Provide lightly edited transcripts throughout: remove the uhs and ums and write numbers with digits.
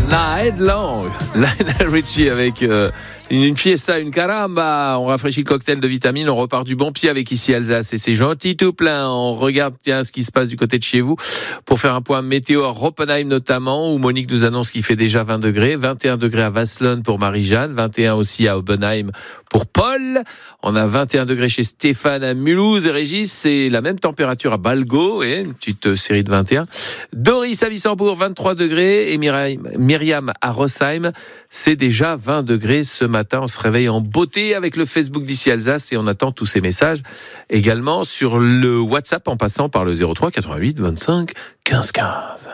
Night Long. Lionel Richie avec une fiesta, une caramba. On rafraîchit le cocktail de vitamines, on repart du bon pied avec Ici Alsace et c'est gentil tout plein. On regarde ce qui se passe du côté de chez vous pour faire un point météo à Roppenheim notamment, où Monique nous annonce qu'il fait déjà 20 degrés, 21 degrés à Wasselonne pour Marie-Jeanne, 21 aussi à Oppenheim pour Paul. On a 21 degrés chez Stéphane à Mulhouse et Régis, c'est la même température à Balgo, et une petite série de 21. Doris à Wissembourg, 23 degrés, et Myriam à Rosheim, c'est déjà 20 degrés ce matin. On se réveille en beauté avec le Facebook d'Ici Alsace et on attend tous ces messages également sur le WhatsApp en passant par le 03 88 25 15 15.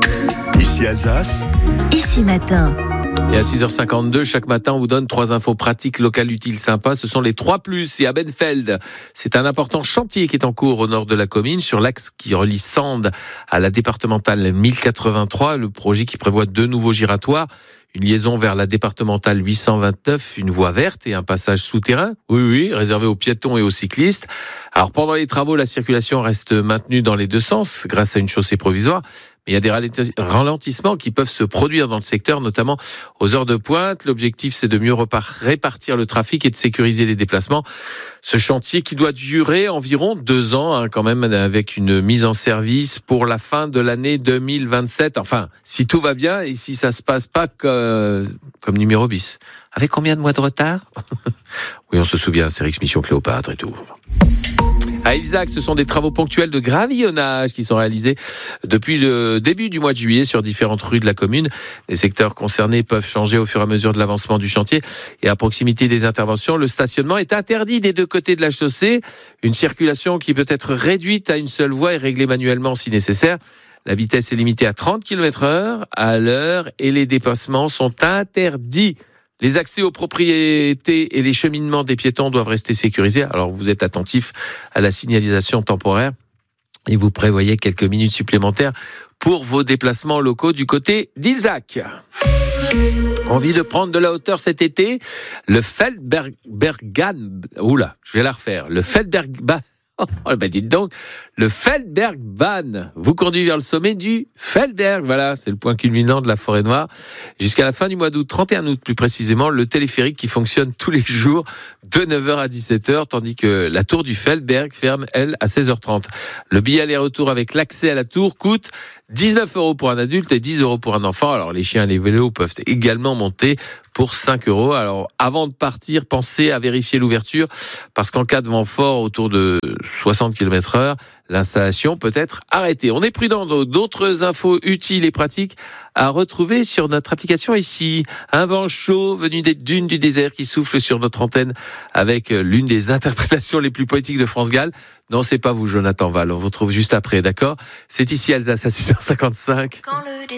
Ici Alsace. Ici matin. Et à 6h52, chaque matin, on vous donne 3 infos pratiques locales utiles sympas. Ce sont les 3+. Et à Benfeld, c'est un important chantier qui est en cours au nord de la commune, sur l'axe qui relie Sande à la départementale 1083. Le projet qui prévoit 2 nouveaux giratoires, une liaison vers la départementale 829, une voie verte et un passage souterrain. Oui, réservé aux piétons et aux cyclistes. Alors pendant les travaux, la circulation reste maintenue dans les deux sens grâce à une chaussée provisoire. Mais il y a des ralentissements qui peuvent se produire dans le secteur, notamment aux heures de pointe. L'objectif, c'est de mieux répartir le trafic et de sécuriser les déplacements. Ce chantier qui doit durer environ 2 ans, quand même, avec une mise en service pour la fin de l'année 2027. Enfin, si tout va bien et si ça se passe pas comme numéro bis. Avec combien de mois de retard? Oui, on se souvient, Astérix Mission Cléopâtre et tout. À Ilzac, ce sont des travaux ponctuels de gravillonnage qui sont réalisés depuis le début du mois de juillet sur différentes rues de la commune. Les secteurs concernés peuvent changer au fur et à mesure de l'avancement du chantier. Et à proximité des interventions, le stationnement est interdit des 2 côtés de la chaussée. Une circulation qui peut être réduite à une seule voie et réglée manuellement si nécessaire. La vitesse est limitée à 30 km/h à l'heure et les dépassements sont interdits. Les accès aux propriétés et les cheminements des piétons doivent rester sécurisés. Alors vous êtes attentif à la signalisation temporaire et vous prévoyez quelques minutes supplémentaires pour vos déplacements locaux du côté d'Ilzac. Envie de prendre de la hauteur cet été? Le Feldbergbahn. Oula, je vais la refaire. Le Feldbergbahn. Dites donc, le Feldbergbahn vous conduit vers le sommet du Feldberg. Voilà, c'est le point culminant de la Forêt Noire. Jusqu'à la fin du mois d'août, 31 août plus précisément, le téléphérique qui fonctionne tous les jours de 9h à 17h, tandis que la tour du Feldberg ferme, elle, à 16h30. Le billet aller-retour avec l'accès à la tour coûte 19 € pour un adulte et 10 € pour un enfant. Alors, les chiens et les vélos peuvent également monter pour 5 €. Alors, avant de partir, pensez à vérifier l'ouverture, parce qu'en cas de vent fort autour de 60 km/h, l'installation peut être arrêtée. On est prudent. D'autres infos utiles et pratiques à retrouver sur notre application ici. Un vent chaud venu des dunes du désert qui souffle sur notre antenne avec l'une des interprétations les plus poétiques de France Gall. Non, c'est pas vous, Jonathan Val. On vous retrouve juste après, d'accord? C'est Ici Alsace à 6h55.